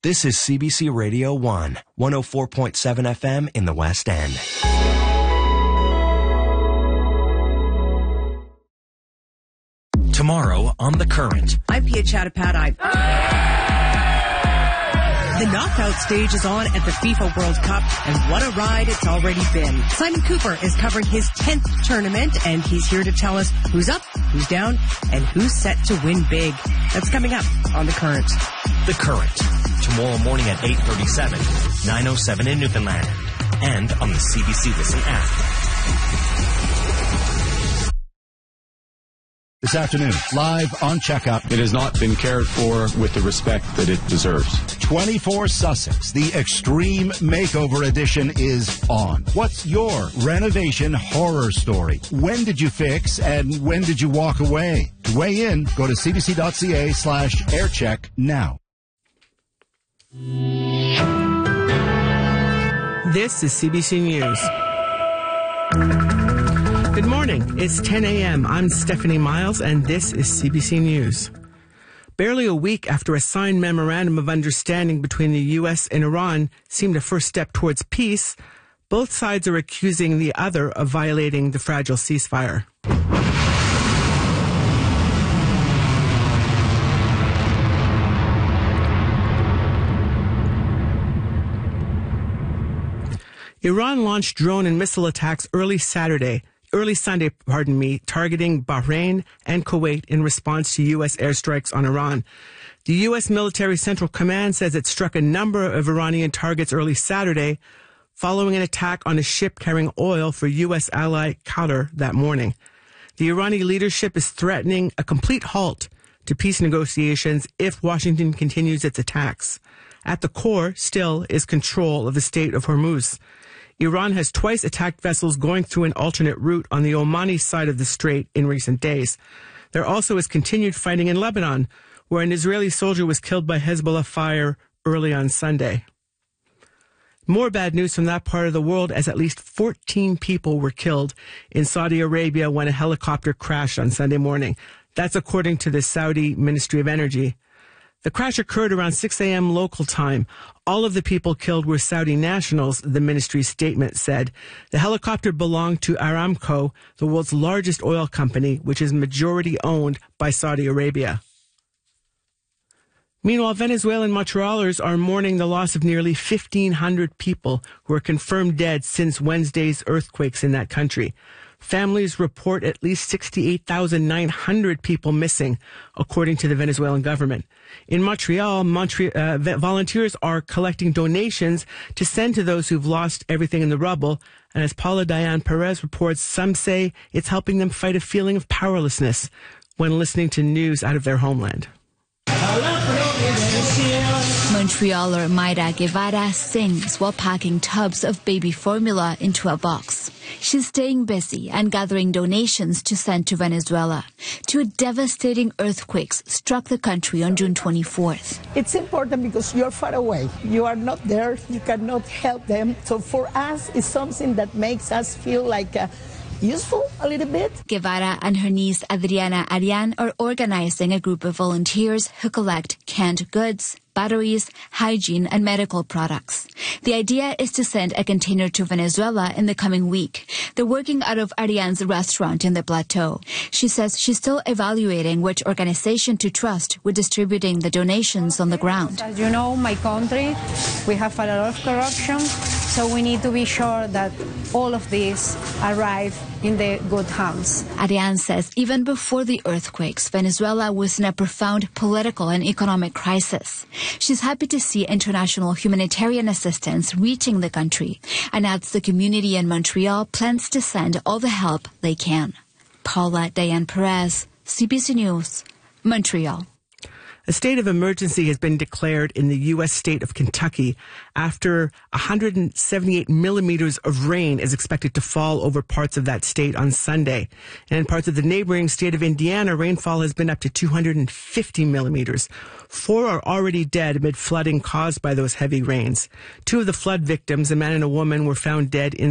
This is CBC Radio 1, 104.7 FM in the West End. Tomorrow on The Current. I'm Pia Chattopadhyde. The knockout stage is on at the FIFA World Cup, and what a ride it's already been. Simon Cooper is covering his 10th tournament, and he's here to tell us who's up, who's down, and who's set to win big. That's coming up on The Current. The Current. Tomorrow morning at 8:37, 9:07 in Newfoundland, and on the CBC Listen app. This afternoon, live on Checkup. It has not been cared for with the respect that it deserves. 24 Sussex, the Extreme Makeover Edition is on. What's your renovation horror story? When did you fix and when did you walk away? To weigh in, go to cbc.ca/aircheck now. This is CBC News. Good morning. It's 10 a.m. I'm Stephanie Miles, and this is CBC News. Barely a week after a signed memorandum of understanding between the U.S. and Iran seemed a first step towards peace, both sides are accusing the other of violating the fragile ceasefire. Iran launched drone and missile attacks early Sunday, targeting Bahrain and Kuwait in response to U.S. airstrikes on Iran. The U.S. Military Central Command says it struck a number of Iranian targets early Saturday, following an attack on a ship carrying oil for U.S. ally Qatar that morning. The Iranian leadership is threatening a complete halt to peace negotiations if Washington continues its attacks. At the core, still, is control of the Strait of Hormuz. Iran has twice attacked vessels going through an alternate route on the Omani side of the strait in recent days. There also is continued fighting in Lebanon, where an Israeli soldier was killed by Hezbollah fire early on Sunday. More bad news from that part of the world, as at least 14 people were killed in Saudi Arabia when a helicopter crashed on Sunday morning. That's according to the Saudi Ministry of Energy. The crash occurred around 6 a.m. local time. All of the people killed were Saudi nationals, the ministry's statement said. The helicopter belonged to Aramco, the world's largest oil company, which is majority owned by Saudi Arabia. Meanwhile, Venezuelan Montrealers are mourning the loss of nearly 1,500 people who are confirmed dead since Wednesday's earthquakes in that country. Families report at least 68,900 people missing, according to the Venezuelan government. In Montreal, volunteers are collecting donations to send to those who've lost everything in the rubble. And as Paula Diane Perez reports, some say it's helping them fight a feeling of powerlessness when listening to news out of their homeland. Montrealer Mayra Guevara sings while packing tubs of baby formula into a box. She's staying busy and gathering donations to send to Venezuela. Two devastating earthquakes struck the country on June 24th. It's important because you're far away. You are not there. You cannot help them. So for us, it's something that makes us feel like useful a little bit. Guevara and her niece Adriana Arian are organizing a group of volunteers who collect canned goods, batteries, hygiene, and medical products. The idea is to send a container to Venezuela in the coming week. They're working out of Arian's restaurant in the plateau. She says she's still evaluating which organization to trust with distributing the donations on the ground. As you know, my country, we have a lot of corruption, so we need to be sure that all of these arrive in the good hands. Arian says even before the earthquakes, Venezuela was in a profound political and economic crisis. She's happy to see international humanitarian assistance reaching the country and adds the community in Montreal plans to send all the help they can. Paula Diane Perez, CBC News, Montreal. A state of emergency has been declared in the U.S. state of Kentucky after 178 millimeters of rain is expected to fall over parts of that state on Sunday. And in parts of the neighboring state of Indiana, rainfall has been up to 250 millimeters. 4 are already dead amid flooding caused by those heavy rains. 2 of the flood victims, a man and a woman, were found dead in